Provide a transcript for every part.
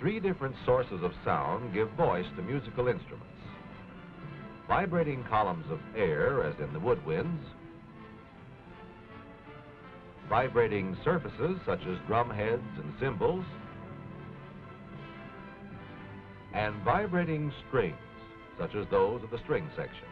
Three different sources of sound give voice to musical instruments. Vibrating columns of air, as in the woodwinds, vibrating surfaces, such as drum heads and cymbals, and vibrating strings, such as those of the string section.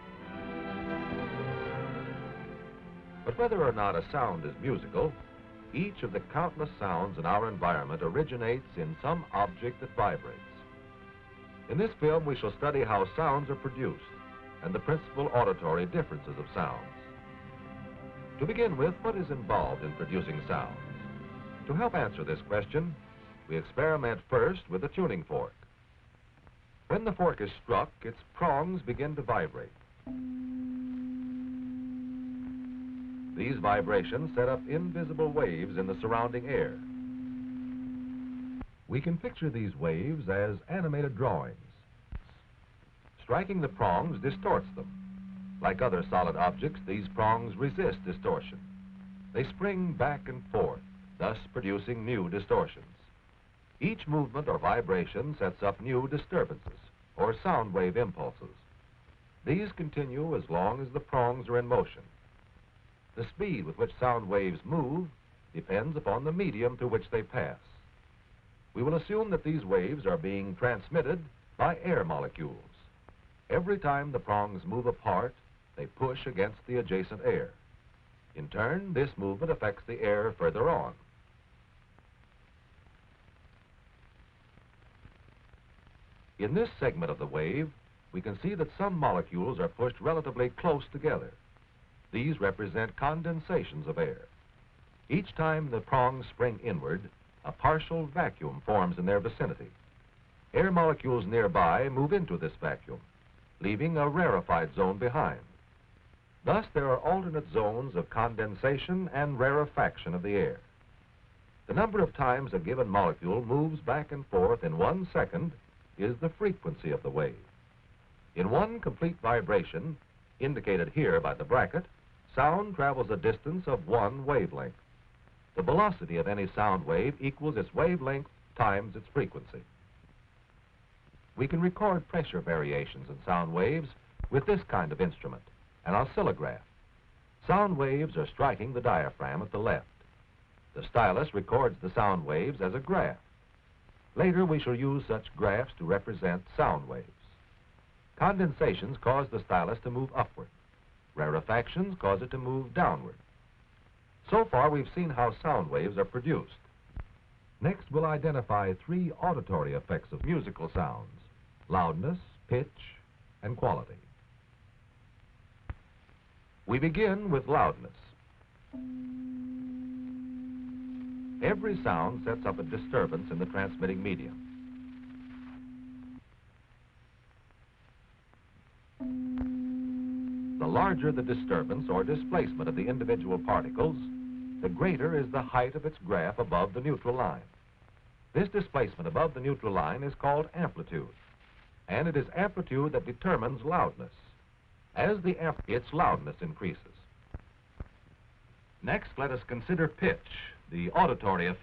But whether or not a sound is musical, each of the countless sounds in our environment originates in some object that vibrates. In this film, we shall study how sounds are produced and the principal auditory differences of sounds. To begin with, what is involved in producing sounds? To help answer this question, we experiment first with a tuning fork. When the fork is struck, its prongs begin to vibrate. These vibrations set up invisible waves in the surrounding air. We can picture these waves as animated drawings. Striking the prongs distorts them. Like other solid objects, these prongs resist distortion. They spring back and forth, thus producing new distortions. Each movement or vibration sets up new disturbances, or sound wave impulses. These continue as long as the prongs are in motion. The speed with which sound waves move depends upon the medium through which they pass. We will assume that these waves are being transmitted by air molecules. Every time the prongs move apart, they push against the adjacent air. In turn, this movement affects the air further on. In this segment of the wave, we can see that some molecules are pushed relatively close together. These represent condensations of air. Each time the prongs spring inward, a partial vacuum forms in their vicinity. Air molecules nearby move into this vacuum, leaving a rarefied zone behind. Thus, there are alternate zones of condensation and rarefaction of the air. The number of times a given molecule moves back and forth in 1 second is the frequency of the wave. In one complete vibration, indicated here by the bracket, sound travels a distance of 1 wavelength. The velocity of any sound wave equals its wavelength times its frequency. We can record pressure variations in sound waves with this kind of instrument, an oscillograph. Sound waves are striking the diaphragm at the left. The stylus records the sound waves as a graph. Later, we shall use such graphs to represent sound waves. Condensations cause the stylus to move upward. Rarefactions cause it to move downward. So far, we've seen how sound waves are produced. Next, we'll identify 3 auditory effects of musical sounds: loudness, pitch, and quality. We begin with loudness. Every sound sets up a disturbance in the transmitting medium. The larger the disturbance or displacement of the individual particles, the greater is the height of its graph above the neutral line. This displacement above the neutral line is called amplitude, and it is amplitude that determines loudness. As its loudness increases. Next, let us consider pitch, the auditory effect.